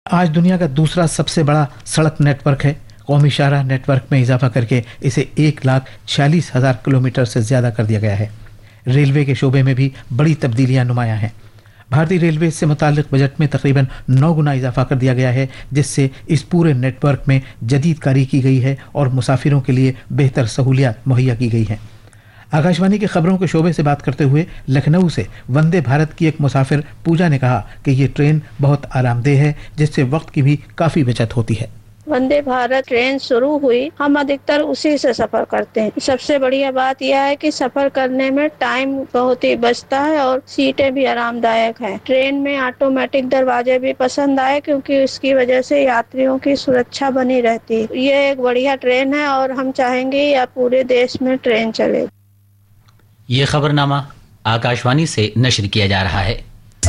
आज दुनिया का दूसरा सबसे बड़ा सड़क नेटवर्क है। कौमी शाहराह नेटवर्क में इजाफा करके इसे 1,46,000 किलोमीटर से ज़्यादा कर दिया गया है। रेलवे के शोबे में भी बड़ी तब्दीलियां नुमायां हैं। भारतीय रेलवे से मुताल्लिक बजट में तकरीबन 9 गुना इजाफा कर दिया गया है, जिससे इस पूरे नेटवर्क में जदीद कारी की गई है और मुसाफिरों के लिए बेहतर सहूलियात मुहैया की गई हैं। आकाशवाणी की खबरों के शोबे से बात करते हुए लखनऊ से वंदे भारत की एक मुसाफिर पूजा ने कहा कि ये ट्रेन बहुत आरामदेह है, जिससे वक्त की भी काफ़ी बचत होती है। वंदे भारत ट्रेन शुरू हुई, हम अधिकतर उसी से सफर करते हैं। सबसे बढ़िया बात यह है कि सफर करने में टाइम बहुत ही बचता है और सीटें भी आरामदायक हैं। ट्रेन में ऑटोमेटिक दरवाजे भी पसंद आए, क्योंकि इसकी वजह से यात्रियों की सुरक्षा बनी रहती है। ये एक बढ़िया ट्रेन है और हम चाहेंगे या पूरे देश में ट्रेन चले। ये खबरनामा आकाशवाणी से नश्र किया जा रहा है।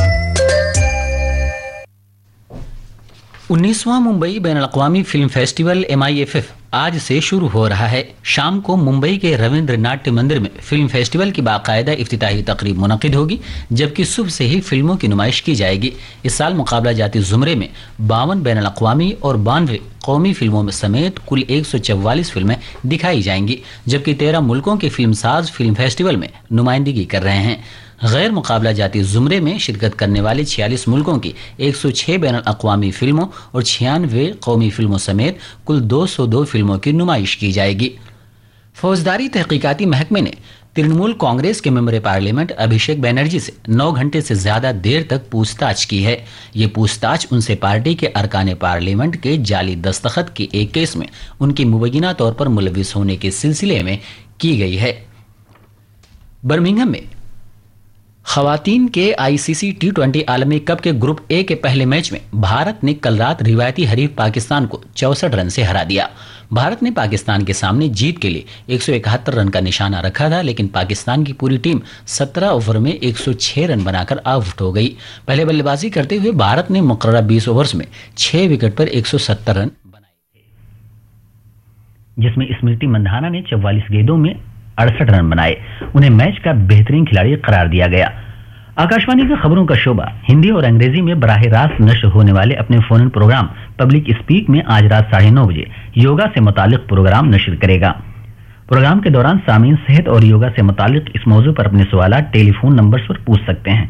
19वां मुंबई बैनुल-अक़वामी फिल्म फेस्टिवल MIFF आज से शुरू हो रहा है। शाम को मुंबई के रविंद्र नाट्य मंदिर में फिल्म फेस्टिवल की बाकायदा इफ्तिताही तकरीब मुनक़िद होगी, जबकि सुबह से ही फिल्मों की नुमाइश की जाएगी। इस साल मुकाबला जाती ज़ुमरे में 52 बैनुल-अक़वामी और 92 कौमी फिल्मों में समेत कुल 144 फिल्में दिखाई जाएंगी, जबकि 13 मुल्कों के फिल्मसाज फिल्म फेस्टिवल में नुमाइंदगी कर रहे हैं। गैर मुकाबला जाती ज़ुमरे में शिरकत करने वाले 46 मुल्कों की 106 बैनुल-अक़वामी फिल्मों और 96 कौमी फिल्मों समेत कुल 202 फिल्मों की नुमाइश की जाएगी। फौजदारी तहकीकाती महकमे ने तृणमूल कांग्रेस के मेंबर पार्लियामेंट अभिषेक बनर्जी से 9 घंटे से ज़्यादा देर तक पूछताछ की है। ये पूछताछ उनसे पार्टी के अरकान पार्लियामेंट के जाली दस्तखत के एक केस में उनकी मुबैना तौर पर मुलविस होने के सिलसिले में की गई है। बर्मिंघम में खवातीन के ICC T20 आलमी कप के ग्रुप ए के पहले मैच में भारत ने कल रात रिवायती हरीफ पाकिस्तान को 64 रन से हरा दिया। भारत ने पाकिस्तान के सामने जीत के लिए 171 रन का निशाना रखा था, लेकिन पाकिस्तान की पूरी टीम 17 ओवर में 106 रन बनाकर आउट हो गई। पहले बल्लेबाजी करते हुए भारत ने मुकर्रर 20 ओवर्स में 6 विकेट पर 170 रन बनाए थे, जिसमें स्मृति मंधाना ने 44 गेंदों में 68 रन बनाए। उन्हें मैच का बेहतरीन खिलाड़ी करार दिया गया। आकाशवाणी की खबरों का शोबा हिंदी और अंग्रेजी में बराह रास्त नश्र होने वाले अपने phone in programme public speak में आज रात 9:30 बजे योगा से मुतालिक प्रोग्राम नश्र करेगा। प्रोग्राम के दौरान सामीन सेहत और योगा से मुतालिक इस मौजू पर अपने सवालात टेलीफोन नंबर पर पूछ सकते हैं।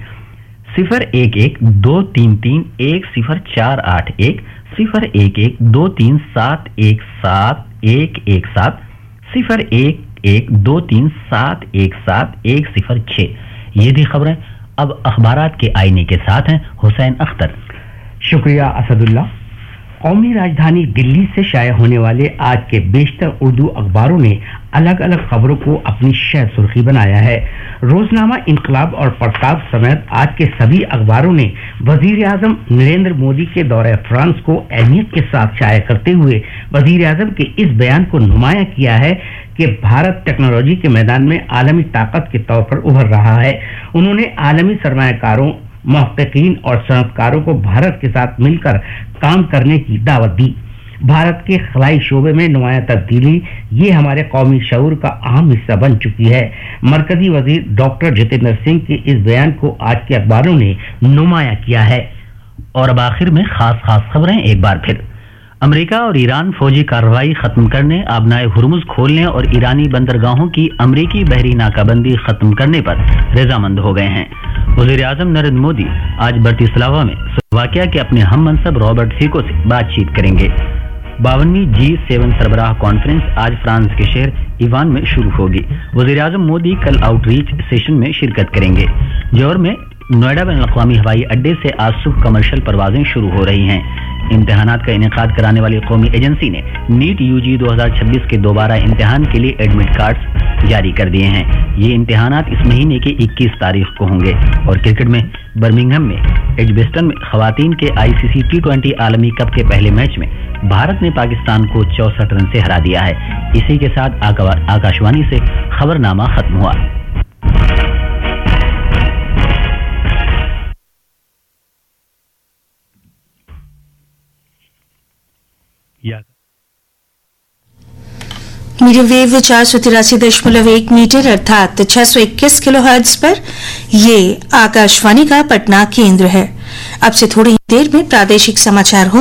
011-233-1048 011-237-117-117 011-237-17106। ये थी खबरें। अब अखबारात के आईने के साथ हैं हुसैन अख्तर। शुक्रिया असदुल्ला। कौमी राजधानी दिल्ली से शाया होने वाले आज के बेशतर उर्दू अखबारों ने अलग अलग खबरों को अपनी शह सुर्खी बनाया है। रोजनामा इनकलाब और प्रताप समेत आज के सभी अखबारों ने वजीर आजम नरेंद्र मोदी के दौरे फ्रांस को अहमियत के साथ शाया करते हुए वजीर आजम के इस बयान को नुमाया किया है कि भारत टेक्नोलॉजी के मैदान में आलमी ताकत के तौर पर उभर रहा है। उन्होंने आलमी सरमायाकारों, मुहक्किकीन और सनअतकारों को भारत के साथ मिलकर काम करने की दावत दी। भारत के खलाई शोबे में नुमाया तब्दीली ये हमारे कौमी शऊर का अहम हिस्सा बन चुकी है। मरकजी वजीर डॉक्टर जितेंद्र सिंह के इस बयान को आज के अखबारों ने नुमाया किया है। और अब आखिर में खास खबरें एक बार फिर। अमेरिका और ईरान फौजी कार्रवाई खत्म करने, आबनाए हुर्मुज खोलने और ईरानी बंदरगाहों की अमेरिकी बहरी नाकाबंदी खत्म करने पर रजामंद हो गए हैं। वज़ीर आज़म नरेंद्र मोदी आज ब्रतिस्लावा में स्लोवाकिया के अपने हम मनसब रॉबर्ट फिको से बातचीत करेंगे। 52वीं G7 सरबराह कॉन्फ्रेंस आज फ्रांस के शहर इवान में शुरू होगी। वज़ीर आज़म मोदी कल आउटरीच सेशन में शिरकत करेंगे। जौहर में नोएडा बैनुल-अक़वामी हवाई अड्डे से आज सुबह कमर्शियल परवाजें शुरू हो रही हैं। इम्तिहानात का इनेकाद कराने वाली कौमी एजेंसी ने नीट UG 2026 के दोबारा इम्तिहान के लिए एडमिट कार्ड्स जारी कर दिए हैं। ये इम्तिहानात इस महीने की 21 तारीख को होंगे। और क्रिकेट में बर्मिंघम में एजबेस्टन में खवातीन के ICC T20 आलमी कप के पहले मैच में भारत ने पाकिस्तान को 64 रन से हरा दिया है। इसी के साथ आकाशवाणी से खबरनामा खत्म हुआ। मीडियम वेव 483.1 मीटर अर्थात 621 किलोहर्ट्ज पर ये आकाशवाणी का पटना केंद्र है। अब से थोड़ी देर में प्रादेशिक समाचार हो